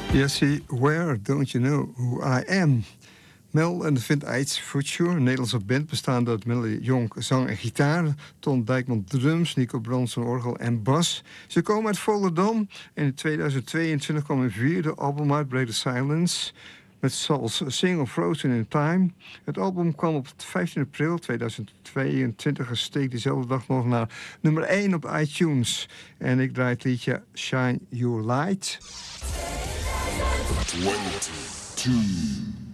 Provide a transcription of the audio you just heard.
Jessie Ware, Don't You Know Who I Am? Mel en de Vint Eids Future, een Nederlandse band bestaande uit Melly Jonk, zang en gitaar, Ton Dijkman drums, Nico Bronson orgel en bas. Ze komen uit Volendam en in 2022 kwam hun vierde album uit, Break the Silence, met als single Frozen in Time. Het album kwam op 15 april 2022 en steeg diezelfde dag nog naar nummer 1 op iTunes. En ik draai het liedje Shine Your Light. 22